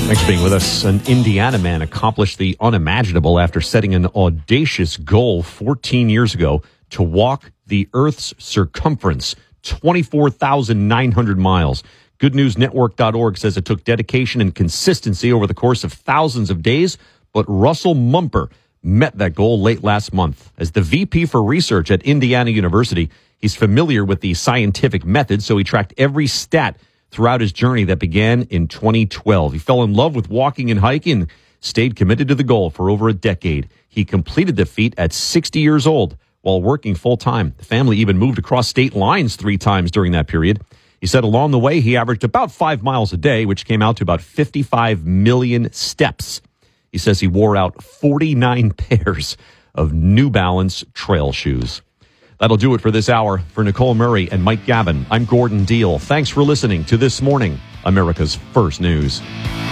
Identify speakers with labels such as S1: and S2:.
S1: Thanks for being with us. An Indiana man accomplished the unimaginable after setting an audacious goal 14 years ago to walk the Earth's circumference, 24,900 miles. GoodNewsNetwork.org says it took dedication and consistency over the course of thousands of days, but Russell Mumper met that goal late last month. As the VP for research at Indiana University, he's familiar with the scientific method, so he tracked every stat throughout his journey that began in 2012. He fell in love with walking and hiking and stayed committed to the goal for over a decade. He completed the feat at 60 years old while working full-time. The family even moved across state lines 3 times during that period. He said along the way, he averaged about 5 miles a day, which came out to about 55 million steps. He says he wore out 49 pairs of New Balance trail shoes. That'll do it for this hour. For Nicole Murray and Mike Gavin, I'm Gordon Deal. Thanks for listening to This Morning, America's First News.